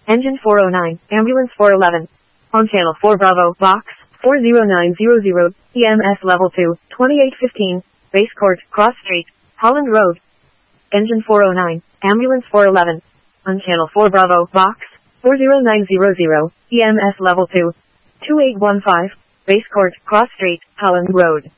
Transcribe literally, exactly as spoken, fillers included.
Engine four oh nine, Ambulance four eleven. On Channel four Bravo, Box, four zero nine zero zero, E M S Level two, twenty-eight fifteen, Base Court, Cross Street, Holland Road. Engine four oh nine, Ambulance four eleven. On Channel four Bravo, Box, four zero nine zero zero, E M S Level two, two eight one five, Base Court, Cross Street, Holland Road.